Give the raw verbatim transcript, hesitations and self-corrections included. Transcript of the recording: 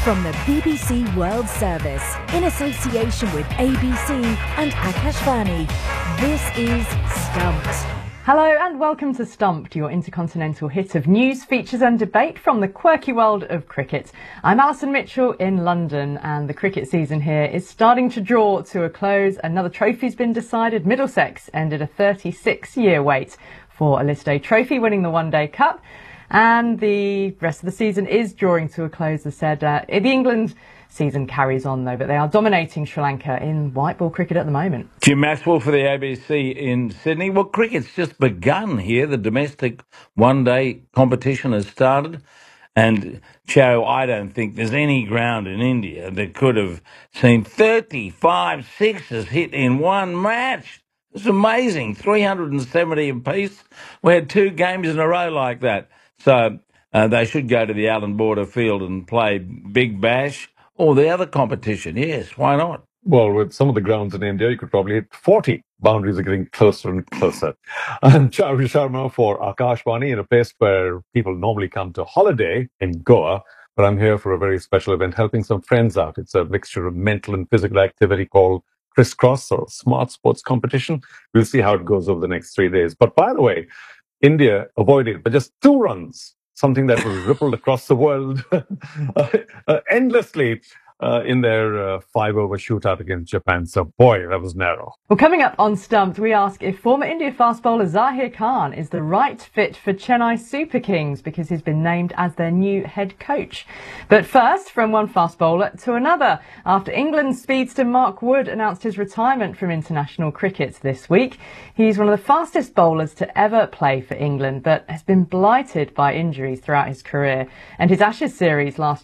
From the B B C World Service, in association with A B C and Akashvani, this is Stumped. Hello and welcome to Stumped, your intercontinental hit of news, features and debate from the quirky world of cricket. I'm Alison Mitchell in London, and the cricket season here is starting to draw to a close. Another trophy's been decided. Middlesex ended a thirty-six year wait for a List A trophy, winning the One Day Cup. And the rest of the season is drawing to a close, as said. Uh, the England season carries on, though, but they are dominating Sri Lanka in white ball cricket at the moment. Jim Maxwell for the A B C in Sydney. Well, cricket's just begun here. The domestic one-day competition has started. And, Joe, I don't think there's any ground in India that could have seen thirty-five sixes hit in one match. It's amazing. three hundred seventy apiece. We had two games in a row like that. So uh, they should go to the Allan Border Field and play Big Bash or the other competition. Yes, why not? Well, with some of the grounds in India, you could probably hit forty. Boundaries are getting closer and closer. I'm Charu Sharma for Akashvani, in a place where people normally come to holiday in Goa. But I'm here for a very special event, helping some friends out. It's a mixture of mental and physical activity called Crisscross, or Smart Sports Competition. We'll see how it goes over the next three days. But by the way, India avoided by just two runs, something that was rippled across the world uh, uh, endlessly uh, in their uh, five-over shootout against Japan. So, boy, that was narrow. Well, coming up on Stumped, we ask if former India fast bowler Zahir Khan is the right fit for Chennai Super Kings, because he's been named as their new head coach. But first, from one fast bowler to another, after England's speedster Mark Wood announced his retirement from international cricket this week. He's one of the fastest bowlers to ever play for England, but has been blighted by injuries throughout his career. And his Ashes series last